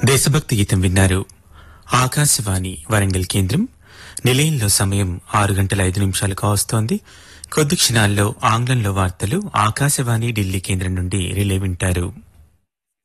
దేశభక్తి గీతం విన్నారు. ఆకాశవాణి వరంగల్ కేంద్రం. నిలయంలో సమయం 6:05 కావస్తోంది. కొద్ది క్షణాల్లో ఆంగ్లంలో వార్తలు ఆకాశవాణి ఢిల్లీ కేంద్రం నుండి రిలే వింటారు.